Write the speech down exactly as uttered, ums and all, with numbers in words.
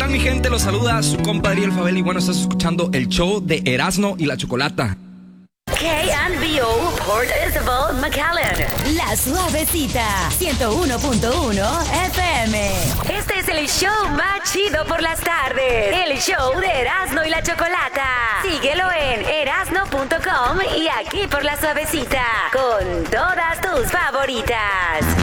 tal, mi gente? Los saluda su compadre El Fabel y bueno, estás escuchando el show de Erasmo y la Chocolata. K and B O Port Isabel, McAllen. La Suavecita, ciento uno punto uno F M. Este es el show más chido por las tardes. El show de Erasmo y la Chocolata. Síguelo en erasno punto com y aquí por La Suavecita. Con todas tus favoritas.